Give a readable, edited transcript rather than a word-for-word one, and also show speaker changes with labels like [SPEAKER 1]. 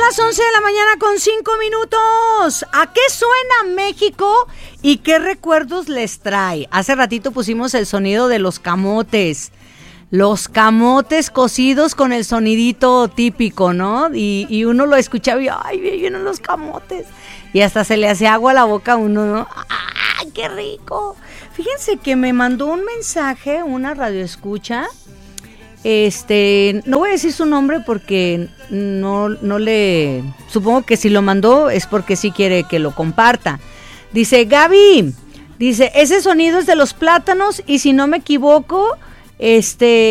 [SPEAKER 1] las 11 de la mañana con 5 minutos. ¿A qué suena México y qué recuerdos les trae? Hace ratito pusimos el sonido de los camotes. Los camotes cocidos con el sonidito típico, ¿no? Y uno lo escuchaba y ¡ay, vienen los camotes! Y hasta se le hace agua a la boca a uno, ¿no? ¡Ay, qué rico! Fíjense que me mandó un mensaje una radioescucha. No voy a decir su nombre porque no le... Supongo que si lo mandó es porque sí quiere que lo comparta. Dice, Gaby, dice, ese sonido es de los plátanos y si no me equivoco,